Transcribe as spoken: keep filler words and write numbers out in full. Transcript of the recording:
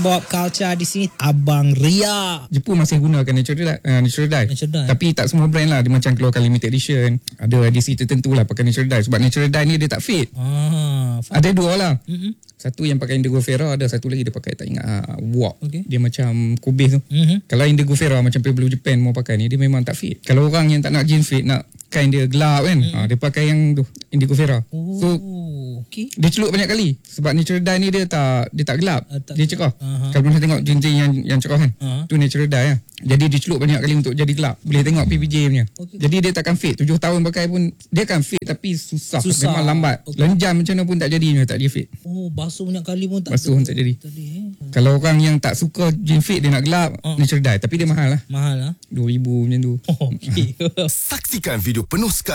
bawa culture di sini. Abang Ria. Jepun masih gunakan natural dye, uh, natural dye. Natural dye. Tapi tak semua brand lah. Dia macam keluarkan limited edition. Ada edisi tertentu lah pakai natural dye. Sebab natural dye ni dia tak fit. Ah, Ada dua lah. Mm-hmm. Satu yang pakai Indigo Ferra, ada satu lagi dia pakai tak ingat uh, Wok. Okay. Dia macam kubis tu. Mm-hmm. Kalau Indigo Ferra macam Pueblo Japan mau pakai ni, dia memang tak fit. Kalau orang yang tak nak jeans fit, nak kain dia gelap kan, mm-hmm. ha, dia pakai yang tu Indigo Ferra. Oh, So okay. dia celup banyak kali. Sebab natural dye ni dia tak dia tak gelap. Uh, tak dia cerah. Uh-huh. Kalau kita tengok jeans yang yang cerah kan, Uh-huh. tu natural dye lah. Jadi dia celup banyak kali untuk jadi gelap. Boleh tengok P P J punya. Okay. Jadi dia takkan fit. tujuh tahun pakai pun dia akan fit tapi susah. Susah. Memang lambat. Okay. Lenjam macam mana pun tak jadi, tak dia fit. Oh, basuh banyak kali pun tak Basuh pun tak jadi. Tadi, eh. Kalau orang yang tak suka jeans fit, dia nak gelap, Uh. natural dye. Tapi dia mahal lah. Mahal lah. dua ribu macam tu. Oh, okay. Saksikan video penuh sekali